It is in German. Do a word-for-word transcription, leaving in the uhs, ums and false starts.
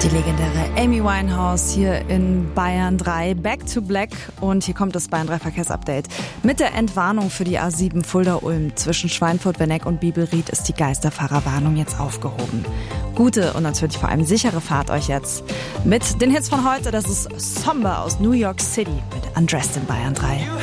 Die legendäre Amy Winehouse hier in Bayern drei, Back to Black. Und hier kommt das Bayern drei Verkehrsupdate. Mit der Entwarnung für die A sieben Fulda-Ulm zwischen Schweinfurt, Wenneck und Bibelried ist die Geisterfahrerwarnung jetzt aufgehoben. Gute und natürlich vor allem sichere Fahrt euch jetzt. Mit den Hits von heute, das ist Somber aus New York City mit Undressed in Bayern drei.